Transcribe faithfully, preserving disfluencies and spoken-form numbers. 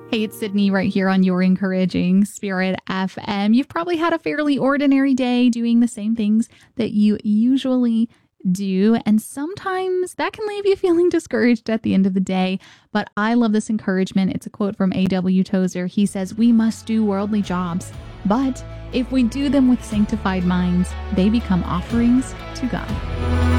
Hey, it's Sydney right here on Your Encouraging Spirit F M. You've probably had a fairly ordinary day doing the same things that you usually do, and sometimes that can leave you feeling discouraged at the end of the day. But I love this encouragement. It's a quote from A W Tozer. He says, "We must do worldly jobs, but if we do them with sanctified minds, they become offerings to God."